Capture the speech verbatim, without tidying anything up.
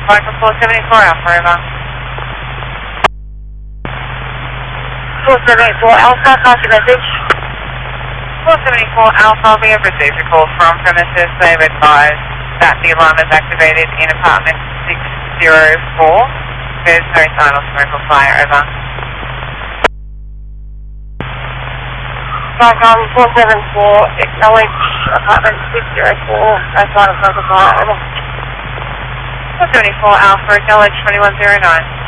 Michael four seventy-four Alpha, over. four seventy-four Alpha, copy message. four seventy-four Alpha, we have received a call from premises. They've advised that the alarm is activated in apartment six oh four. There's no sign of smoke or fire, over. Michael four seventy-four, acknowledge apartment six oh four, no sign of smoke or fire, over. four seventy-four Alpha, acknowledge twenty-one oh nine.